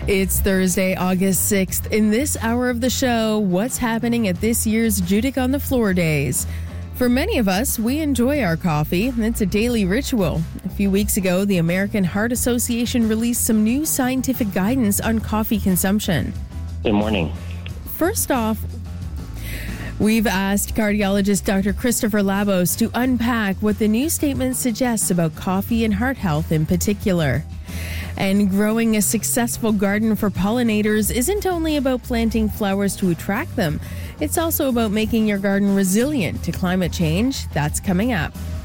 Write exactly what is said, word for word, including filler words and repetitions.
It's Thursday, August sixth. In this hour of the show, what's happening at this year's Judic on the Floor Days? For many of us, we enjoy our coffee. It's a daily ritual. A few weeks ago, the American Heart Association released some new scientific guidance on coffee consumption. Good morning. First off, we've asked cardiologist Doctor Christopher Labos to unpack what the new statement suggests about coffee and heart health in particular. And growing a successful garden for pollinators isn't only about planting flowers to attract them. It's also about making your garden resilient to climate change. That's coming up.